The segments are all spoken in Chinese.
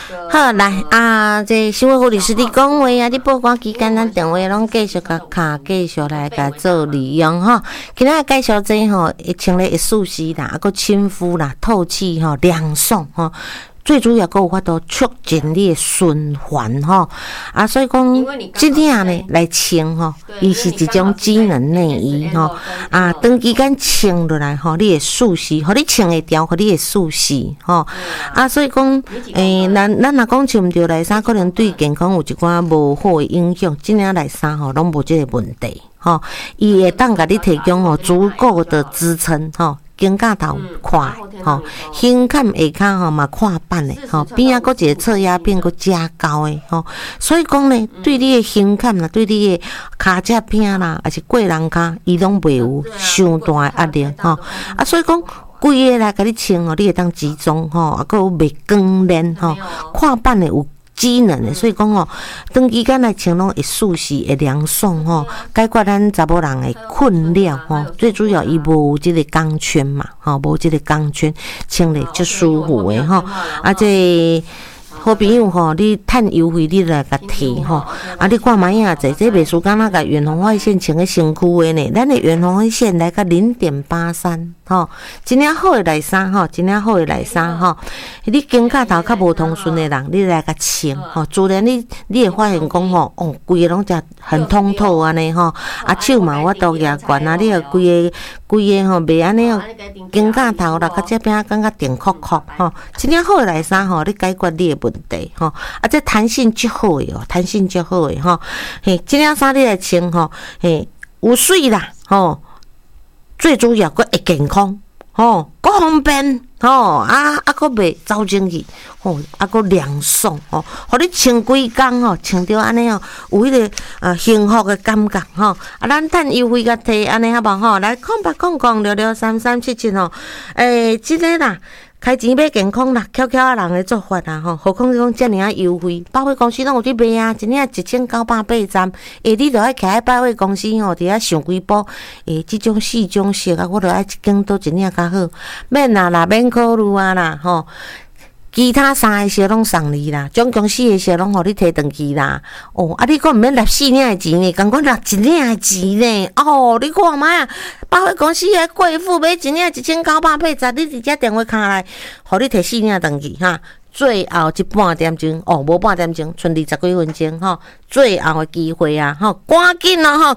好来啊，这新闻护理师你讲话啊，你报关期间咱电话拢继续甲卡，继续来甲做利用吼。今仔介绍这吼，清理会舒适啦，啊，佮亲肤啦，透气吼，凉爽吼。最主要，佮有法度促进你的循环吼啊，所以讲即领呢来穿吼，伊是一种机能内衣吼啊，长期间穿落来吼，你会舒适，互你穿会调，互你会舒适吼啊，所以讲咱若讲穿毋着内衫，可能对健康有一寡无好的影响。即领内衫吼，拢无即个问题吼，伊会当甲你提供吼足够的支撑吼。肩胛头宽吼，胸坎下骹吼嘛宽板的吼，边仔佫一个侧压片佫加高的吼，所以讲呢，对你的胸坎啦，对你的骹脊片啦，还是过人骹，伊拢袂有伤大的压力吼啊，所以讲。规个来甲你穿吼，你会当集中吼，啊，佫有袂光连吼，看板的有机能的，所以讲吼，长期间来穿拢会舒适、会凉爽吼，解决咱查某人的困扰吼。最主要伊无即个钢圈嘛，吼，无即个钢圈，穿咧足舒服的吼。啊，这好朋友吼，你趁优惠你来甲摕吼，啊，你看卖影者，这袂输敢若甲远红外线穿个身躯的呢？咱的远红外线来个0.83吼，真正好的内衫吼，真正好的内衫吼，你肩胛头较无通顺的人，你来甲穿吼，自然你会发现讲吼，哦，规个拢很通透安尼吼，啊手嘛有法度举悬啊，你个规个吼袂安尼哦，肩胛头啦，甲这边感觉定酷酷吼，真正好的内衫吼，你解决你的问题吼，啊这弹性足好的哦，弹性足好的吼，嘿，这领衫你来穿吼，嘿，有水啦吼。最主要佫会健康，吼，佫方便，吼，啊，佫袂走进去，吼，佫凉爽，吼，互你穿几工吼，穿着安尼哦，有迄个幸福的感觉，吼，啊，咱趁优惠甲摕安尼好无吼，来0800663377吼，即个啦。开钱买健康啦，巧巧啊人的做法啦吼，何况是讲遮尔啊优惠，百货公司拢有伫卖啊，一领1980站，你着爱徛喺百货公司吼，伫遐想几步，即种4种色啊，我着爱一间倒一领较好，免啦，免考虑啊啦吼。其他3个色拢送你啦，总共4个色拢互你摕转去啦。哦，啊，你讲毋免纳4领的钱呢，共款纳1领的钱呢。哦，你看卖啊，百货公司的贵妇买1领1980，你直接电话卡来，互你摕4领转去哈。最后一半点钟，哦，无半点钟，剩20几分钟吼，最后的机会啊，吼，赶紧咯吼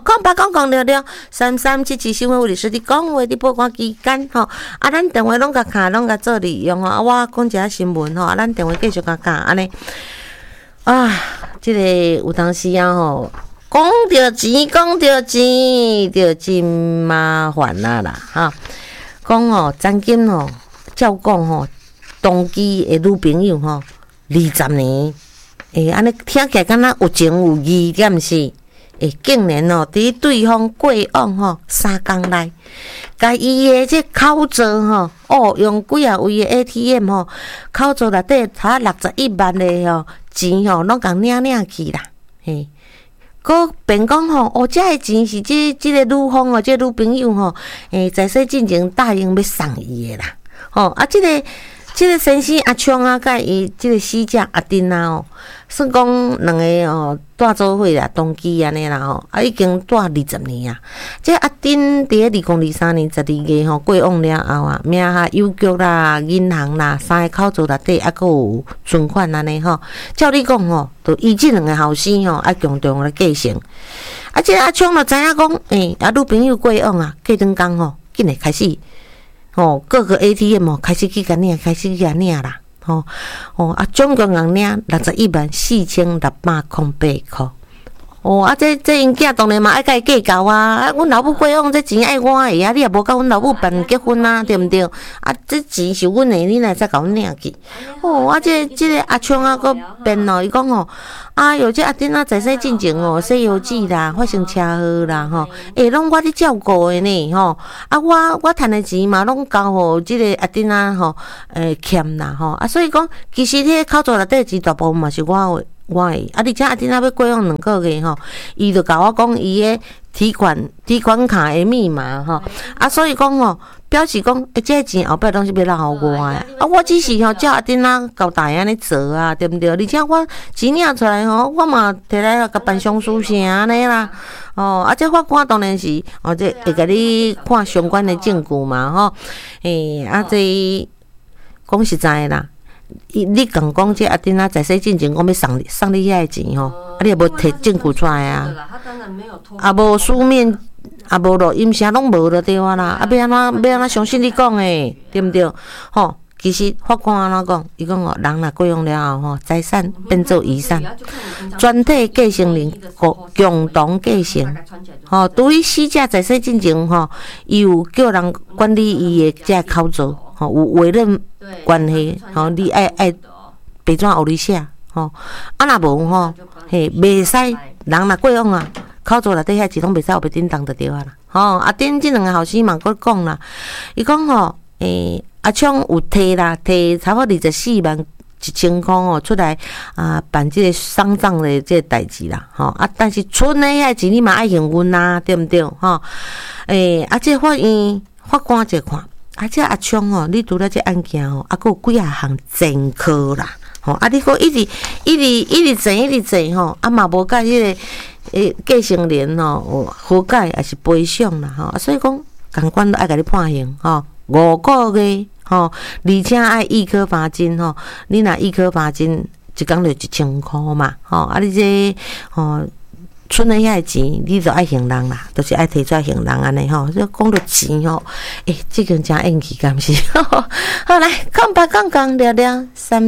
，08003377新闻护理师，你讲话你报关期间吼，啊，咱电话拢甲卡，拢甲做利用吼，啊，我讲一下新闻吼，啊，咱电话继续甲卡安尼，啊，这个有当时啊吼，讲着钱，就真麻烦啦哈，讲吼，曾经吼，照讲吼。同期的女朋友吼，20年，安尼听起来敢若有情有义，敢毋是？竟然哦，伫对方过往吼3工内，甲伊的这口座吼，哦，用几啊位的 ATM 吼，口座内底差61万的吼钱吼，拢共领去啦，嘿。佮便讲吼，哦，这个钱是这个女方哦，这女朋友吼，在世进前答应要送伊的啦，吼啊，这个先生阿昌啊，甲伊这个死者阿丁啊哦，算讲两个哦住做伙啦，同期安尼啦吼，啊已经住20年啊。这阿丁伫2023年12月吼过往了后啊，名下邮局啦、银行啦3个口座内底还佫有存款安尼吼。照你讲吼，就伊这两个后生吼，爱共同来继承。啊，这阿昌就知影讲，啊女朋友过往啊，过两工吼，紧诶开始。哦，各个 ATM 哦，开始去甲领，开始去甲领啦，啊，总共人领614608块。哦，啊，这因囝当然嘛爱甲伊计较啊，阮老母过往这钱爱我的啊，你也无甲阮老母办结婚啊，对毋对？啊，这钱是阮的，你来再甲阮领去。哦，啊，这个阿昌啊，佫变咯，伊讲哦，啊哟，这阿丁啊，在世进前哦，洗油纸啦，发生车祸啦，吼，拢我咧照顾的呢，吼，啊，我趁的钱嘛，拢交互这个阿丁啊，吼，欠啦，吼，啊，所以讲，其实迄个口座内底钱大部分嘛是我的，而且阿丁仔要过用2个月吼，伊就甲我讲伊的提款卡的密码吼，所以讲吼，表示讲，这钱后壁拢是要留互我的，我只是吼叫阿丁仔交代安尼做啊，对不对？而且我钱领出来吼，我嘛摕来甲办相书啥安尼啦，这法官当然是这会甲你看相关的证据嘛吼，这讲实在啦。你讲这阿丁仔在世进前，我要送你遐个钱吼，你也无摕证据出来啊？啊，无书面，啊无录音声拢无就对啊啦。要安怎相信你讲诶，对不对？吼，其实法官安怎讲？伊讲人若过用了后吼，财产变做遗产，全体继承人共同继承。吼，对于死者在世进前吼，伊有叫人管理伊诶这口座。吼，有委任关系，吼，你爱白纸黑字写，吼，若无吼，袂使人若过往啊，口座内底遐钱拢袂使后壁叮当就对啊啦，吼，顶即2个后生嘛佫讲啦，伊讲吼，阿昌有摕差不多24万1000块哦出来办这个丧葬的这个代志啦，吼，但是剩的遐钱你嘛爱还阮啊，对不对？吼，这法院法官一看。这阿昌哦，你除了这案件哦，还有几项前科啦，吼，你个一直坐吼，嘛无甲迄个继承人吼和解还是赔偿啦，吼，所以讲监管都爱甲你判刑吼，5个月吼，而且爱1颗罚金吼，你若1颗罚金一工就1000块嘛，吼，你这吼。剩的遐钱，你就爱还人啦，就是爱提出来还人安尼吼。这讲到钱吼，这个真运气，敢是？好来，讲聊聊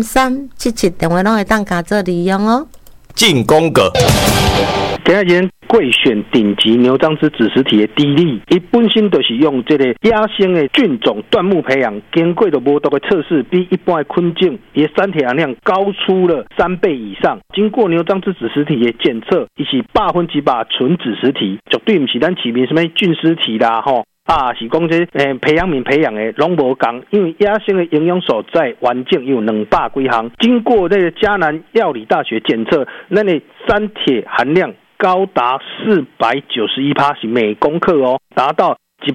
3377电话拢会当加做利用哦。 进攻个。今日贵选顶级牛樟芝子实体的低粒，伊本身就是用这个野生的菌种椴木培养，经过的无毒的测试，比一般的昆种伊的三铁含量高出了3倍以上。经过牛樟芝子实体的检测，伊是100%纯子实体，绝对不是咱市面什么菌实体啦吼。是讲这培养皿培养的拢无共，因为野生的营养所在环境有200几项，经过这个嘉南药理大学检测，咱的三铁含量高达491%，是每公克哦，达到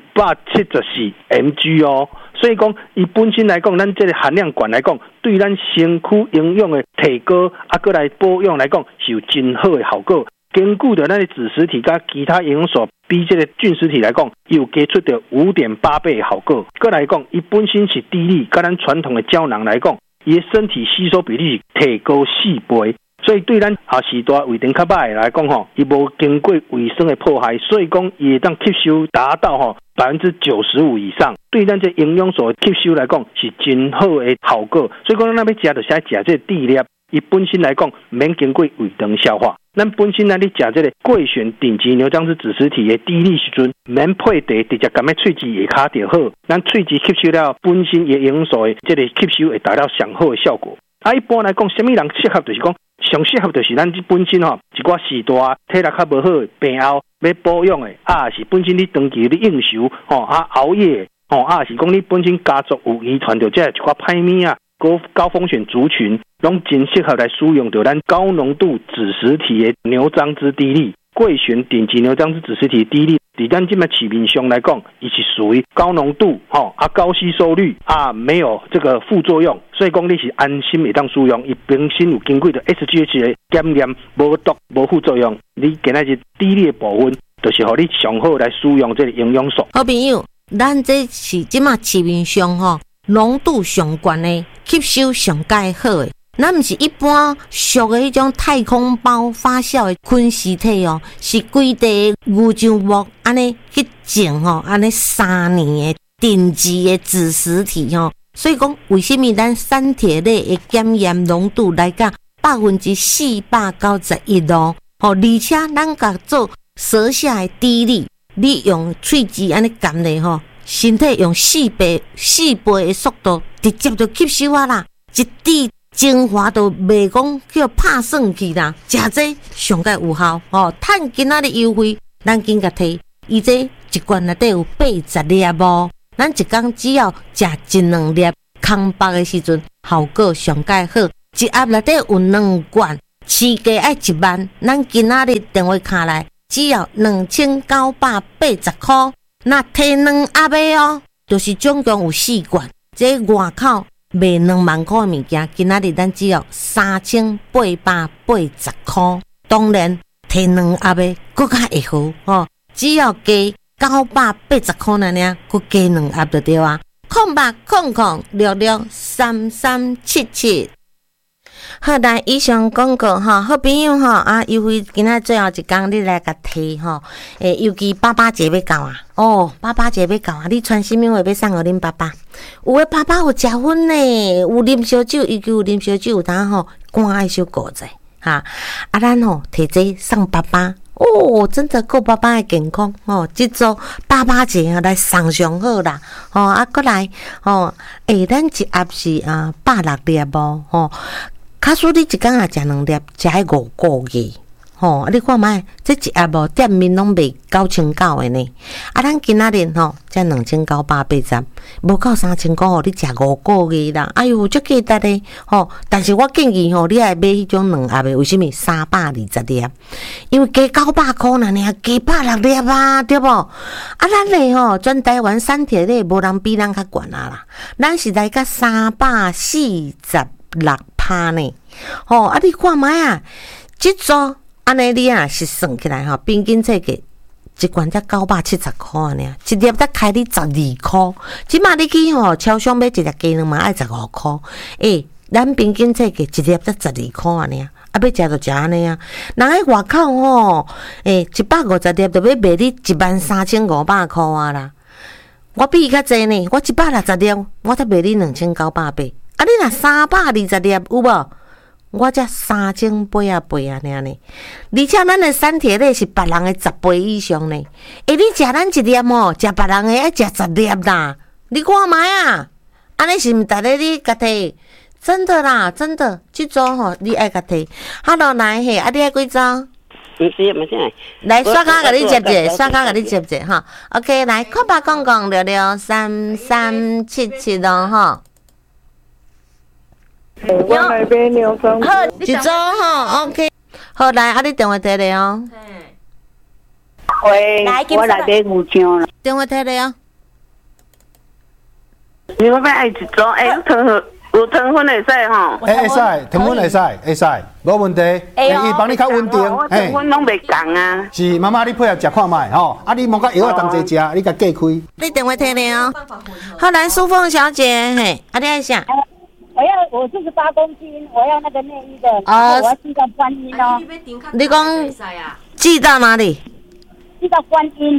174 mg 哦。所以讲，伊本身来讲，咱这个含量管来讲，对咱身躯营养的提高，过来保养来讲，是有真好的效果。根据的那个子实体跟其他营养所比这个菌实体来讲，有给出的5.8倍的效果。过来讲，伊本身是低粒，跟咱传统的胶囊来讲，伊的身体吸收比例是提高4倍。所以对咱时代胃肠较歹来讲吼，伊无经过卫生的迫害，所以讲伊会当吸收达到95%以上。对咱这营养素吸收来讲是真好的效果。所以讲咱要食就是爱食这低粒，伊本身来讲免经过胃肠消化。咱本身你食这个贵选顶级牛樟芝子实体的低粒时阵，免配茶，直接含在喙齿下骹就好。咱喙齿吸收了本身的营养素的这个吸收会达到上好的效果。一般来讲，什么人适合就是讲。上适合就是咱本身一寡时代体力较无好的病后要保养的是本身你长期你应酬熬夜是讲你本身家族有遗传着这一寡歹物高风险族群，拢真适合来使用着咱高浓度子实体的牛樟芝低粒。贵选顶级牛樟芝子实体低粒，在咱这么市面上来讲，伊是属于高浓度高吸收率没有这个副作用，所以讲你是安心会当使用。伊本身有经过的 SGS 的检验，无毒无副作用。你今仔日低粒的部分，就是让你上好来使用这个营养素。 好朋友，咱这是即马市面上浓度上高的，吸收上介好的。咱毋是一般俗的迄种太空包发酵的菌实体哦，是规地牛樟木安尼去种安尼3年的顶级的子实体所以讲为什么咱三铁类的检验浓度来讲491%哦，而且咱甲做舌下的滴粒，你用喙齿安尼含咧身体用4倍的速度直接就吸收啦，一滴精华都袂讲叫拍算去啦，食这上界有效趁今仔日优惠，咱紧甲摕，伊这一罐内底有80粒哦，咱一工只要食1-2粒，空腹的时阵效果上界好，一盒内底有2罐， 市价爱1万，咱今仔日电话卡来，只要2980块，那摕2盒的哦，就是总共有4罐。这外口卖2万块的物件，今仔日咱只要3880块。当然，摕2盒的更较会好哦，只要加980块那尔，佮加2盒就对啊。0800663377。好，来以上广告哈，好朋友哈优惠今仔最后一工你来甲提哈，尤其爸爸节要到啊，爸爸节要到啊，你传什么话要送互恁爸爸？有诶爸爸有食薰呢，有啉烧酒，尤其有啉烧酒，有当吼肝爱小顾者哈，咱吼摕这送爸爸。真的顾爸爸的健康这组爸爸节来送上好啦过来咱一盒是160粒假使你一工也食2粒，食迄5个月你看卖这一盒店面拢卖9900的呢咱今仔日才2980，无到3000块你食5个月啦，哎呦，足价值的但是我建议你爱买迄种2盒的，为什么320粒？因为加900块那尔，加160粒啊，对无？咱咧全台湾产铁咧，无人比咱较悬啦，咱是来到346%呢。你看卖啊，这组安尼你是算起来平均这个一罐才970块尔，一粒才开你12块。即马你去超商买一粒鸡卵嘛爱15块，咱平均这个一粒才12块尔，要食就食安尼啊。人喺外口150粒就要卖你13500块啊啦。我比伊较济呢，我160粒我才卖你2980。你若320粒有无？我才3880啊呢，而且咱的产铁咧是别人的10倍以上呢。你食咱一粒食别人的要食10粒啦。你看卖啊，安尼是毋逐日你甲摕？真的啦，真的，这组你爱甲摕。Hello， 来你爱几组？ 唔是， 来刷卡甲你接者，刷卡甲你接者哈。OK， 来0800663377咯我来买牛肠。 一组OK。好，来，你电话摕咧哦。 喂，我来买牛肠啦。 电话摕咧哦。 你要爱一组？有糖分会使吼？ 会使，糖分会使，无问题。伊帮你较稳定。 我糖分拢袂共啊。 是，妈妈你配合食看卖吼，你莫甲药啊同齐食，你甲隔开。 你电话摕咧哦。好，来，苏凤小姐，你爱啥？ 我48公斤，我要那个内衣的，我要寄到观音哦。 你讲寄到哪里？ 寄到观音。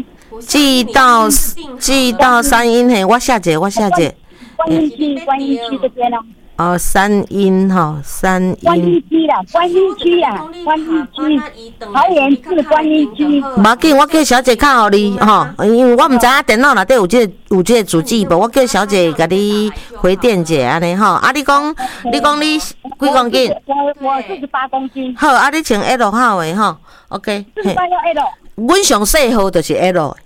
寄到三阴嘿，我下节。 观音区这边哦。 三阴三阴。 观音区啦，观音区，桃园市观音区。 无要紧，我叫小姐敲互你因为我毋知影电脑内底有这个主机无，我叫小姐甲你回电者安尼你讲你几公斤？ 我48公斤。 好，你穿 L 号的OK。 48要 L。 阮上细号就是 L 的。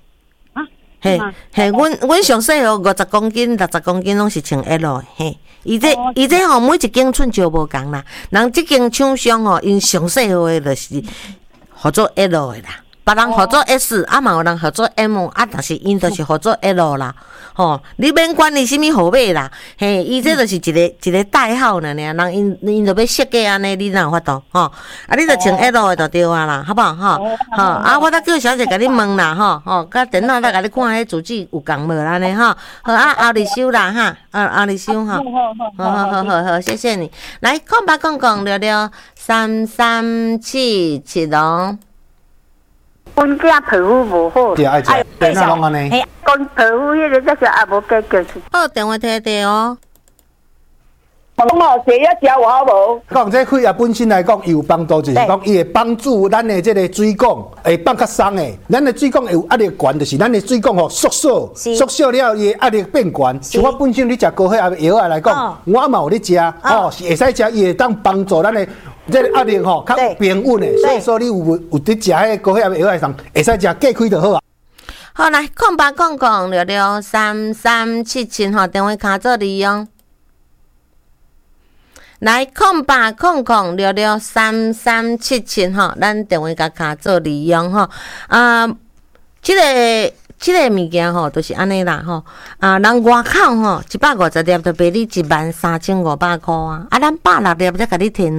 阮上细号50公斤、60公斤拢是穿 L 的伊这每一间寸就无共啦。人即间厂商因上细号的就是合作 L 的啦，别人合作 S， 嘛有人合作 M， 但是因就是合作 L 啦。你免管你什么号码啦，伊这就是一个代号呢，人因就要设计安尼，你哪有法度你就穿 L 的就对啊啦，好不好我再叫小姐甲你问啦甲电脑再甲你看迄主机有共无安尼好后日收啦后日收好，谢谢你。来0800663377咯。 阮囝皮肤无好， 对，爱食，电脑拢安尼。 讲皮肤迄个才是也无解决。 好，电话摕哦。 血压调有好无？ 讲这血压本身来讲有帮助，就是讲伊会帮助咱的这个水管会放较松的。咱的水管会有压力悬，就是咱的水管缩小了，伊的压力变悬。像我本身你食高血压药来讲，我嘛有咧食，是会使食，伊会当帮助咱的。这个压力较平稳的，所以说你有伫食迄个高血压药上，会使食隔开就好啊。 好来，0800663377电话卡做利用。 来0800663377吼，咱电话甲卡做利用吼。即个物件吼，就是安尼啦吼。人外口吼150粒就卖你13500块啊，咱160粒才甲你摕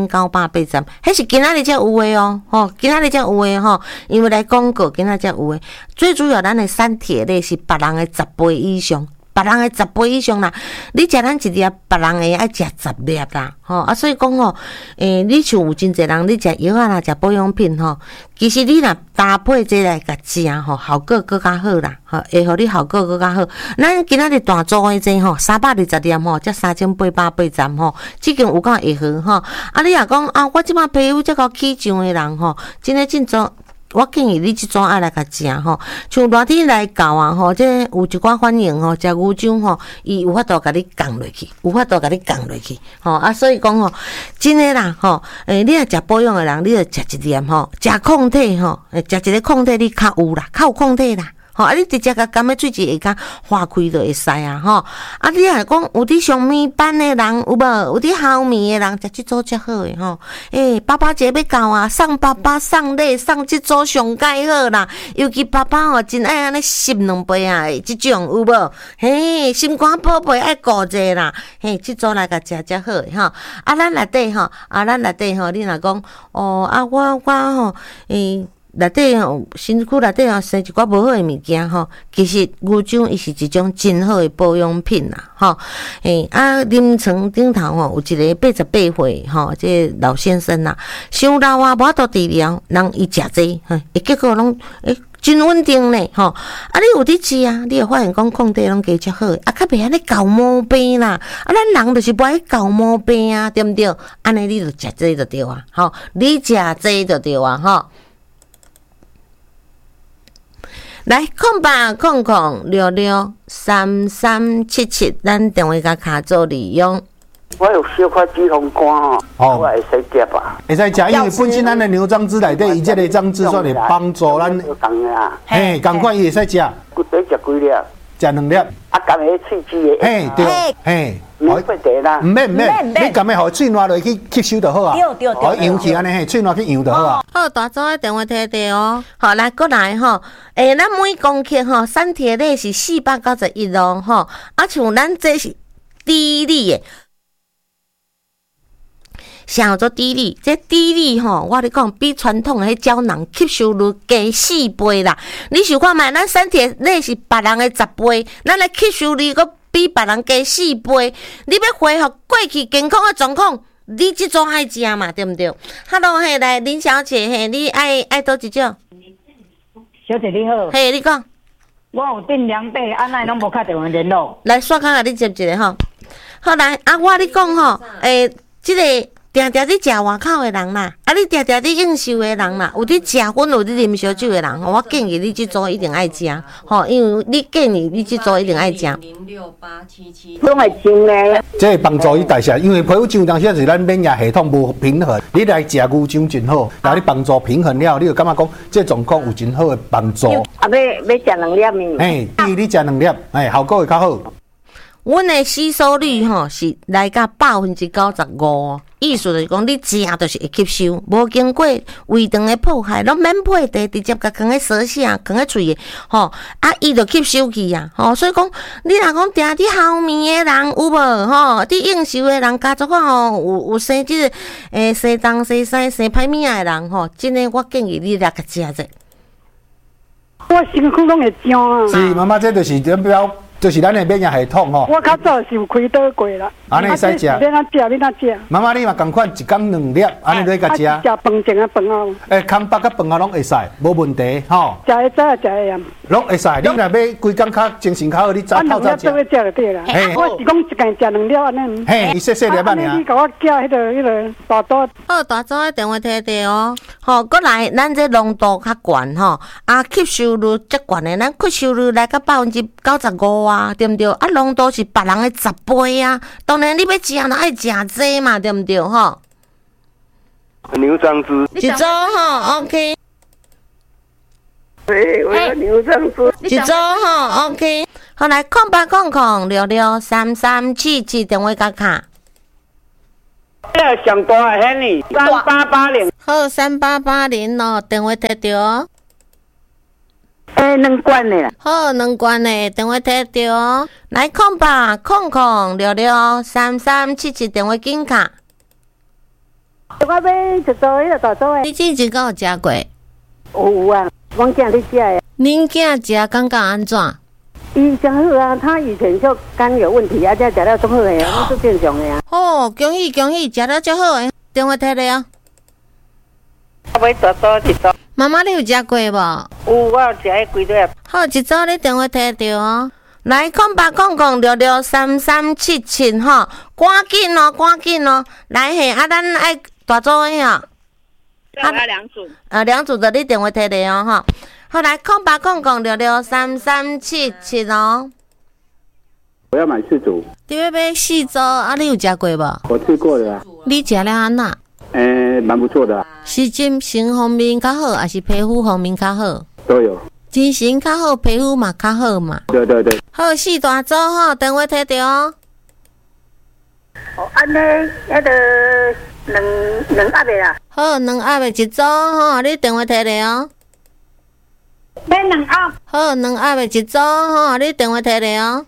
2980，迄是今仔日才有诶哦，吼，今仔日才有诶吼，因为来广告今仔才有诶。最主要咱诶产铁咧是别人诶10倍以上。别人诶10倍以上啦，你食咱一粒，别人诶爱食10粒啦，吼所以讲吼，你像有真侪人，你食药啊啦，食保养品吼，其实你若搭配这来甲食吼，效果更较好啦，会互你效果更较好。咱今仔日大组诶这吼，320粒吼，才3880吼，即间有够会好吼。你若讲我即摆皮肤才够起酱诶人吼，真诶真做。我建议你即阵爱来甲食吼，像热天来到啊吼，这有一寡反应吼，食牛樟吼，伊有法度甲你降落去，吼所以讲吼，真诶啦吼，你若食保养诶人，你着食一粒吼，食抗体吼，食一个抗体你较有啦，较有抗体啦。你直接甲甘的水质会甲化开就会使啊吼。你若讲有伫上面班的人有无？有伫后面的人食即组较好诶吼。爸爸节要到啊，送爸爸送礼送即组上介好啦。尤其爸爸吼真爱安尼吸2杯啊，即种有无？心肝宝贝爱顾者啦。即组来甲食较好诶吼。咱内底吼，你若讲我吼内底吼，身躯内底吼生一寡无好诶物件吼，其实牛樟伊是一种真好诶保养品啦，吼。临床顶头吼有一个88岁吼，这老先生啦，伤老啊，无法度治疗，人伊食这，结果拢真稳定呢，吼。你有伫吃啊，你会发现讲抗体拢加较好，较袂安尼搞毛病啦。咱人就是不爱搞毛病啊，对毋对？安尼你就食这就对啊，吼，你食这就对啊，吼。来0800663377，咱电话甲卡做利用。 我有小可脂肪肝我会使食吧？ 会使食，因为本身咱的牛樟芝内底，伊这个樟芝算会帮助咱。同款伊会使食。 骨底食几粒？ 食2粒。 含个喙齿的。 对， 免费地啦。 唔免，你含个互喙烂落去吸收就好啊。 对。 扬起安尼，喙烂去扬就好啊。 好，大组的电话摕哦。好，来过来吼。咱每公克吼，产铁咧是491咯吼。像咱这是低利的。啥叫做低利？这低利吼，我咧讲比传统的胶囊吸收率加4倍啦。你想看卖，咱产铁咧是别人的10倍，咱的吸收率佫比别人加4倍。你要恢复过去健康的状况，你即种爱食嘛，对毋对？Hello， 来林小姐，你爱倒一种？ 小姐你好。 你讲。 我有订2杯，奈拢无敲电话联络。 来，刷卡甲你接一个吼。好来，我咧讲吼，即个。定定伫食外口的人啦，你定定伫应酬的人啦，有伫食薰有伫啉烧酒的人，我建议你即组一定爱食，因为你建议你即组一定爱食。 06877，拢会真嘞。 这会帮助伊代谢，因为皮肤痒当时是咱免疫系统无平衡，你来食牛樟真好，然后你帮助平衡了，你就感觉讲这状况有真好的帮助。 要食2粒面。 你食2粒，效果会较好。 阮的吸收率是来到95%，意思就是讲你食就是会吸收，无经过胃肠的破坏，拢免配地，直接甲放喺舌下、放喺嘴的，伊就吸收去啊，所以讲你若讲定伫后面的人有无，伫应酬的人，家族有生即个生东生西生歹物的人，真的我建议你来甲食者。 我身躯拢会痒啊。 是妈妈，这就是咱标。就是咱的免疫系统吼。 我较早是有开刀过啦。 安尼使食。 免哪食？ 妈妈，你嘛共款，一天2粒，安尼来甲食。 食饭前啊饭后。 空腹甲饭后拢会使，无问题吼。 食会早食会盐。 拢会使，你若要规工较精神较好，你早透早食。 我2粒做食就对啦。我是讲一天食2粒安尼。 伊细粒安尼。 你甲我寄迄个大刀。 好，大组的电话摕哦。过来，咱这浓度较悬吸收率较悬的，咱吸收率来到95%。对毋对？浓度是别人的10倍啊！当然你要食，就爱食这嘛，对毋对？ 牛樟芝一组OK。 我要牛樟芝一组OK。好来，0800663377电话甲卡。 这上大的迄呢，3880。 好，3880咯，电话摕着哦。 两罐的啦。 好，2罐的电话摕着哦。来0800663377电话紧卡。 我要一组迄个大组的。 你之前敢有食过？ 有啊，阮囝咧食的。 恁囝食感觉安怎？ 伊真好啊，他以前就肝有问题啊，才食了足好诶，拢是正常诶啊。 哦，恭喜恭喜，食了足好诶，电话摕咧哦。 我要大组一组。 妈妈，你有食过无？ 有，我有食迄几粒。 好，一组你电话摕着哦。来0800663377吼，赶紧哦，赶紧哦。来嘿，咱爱大组诶哦。 要2组。 2组的你电话摕咧哦吼。好，来0800663377哦。 我要买4组。 你要买4组啊？你有食过无？ 我吃过了啊。 你食了安那？ 蛮不错的啊。 是精神方面较好，还是皮肤方面较好？ 都有。 精神较好，皮肤嘛较好嘛。 对对对。 好，4大组吼，电话摕着哦。 哦，安尼迄个两盒的啦。 好，2盒的一组吼，你电话摕咧哦。 买2盒。 好，2盒的一组吼，你电话摕咧哦。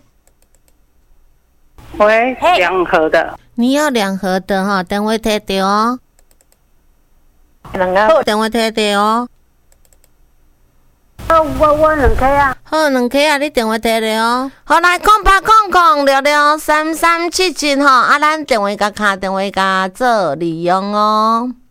喂，2盒的。 你要2盒的吼，电话摕着哦。 好， 电话摕着哦。 好，我2颗啊。 好，2颗啊，你电话摕咧哦。好，来0800663377吼，咱电话甲卡电话甲做利用哦。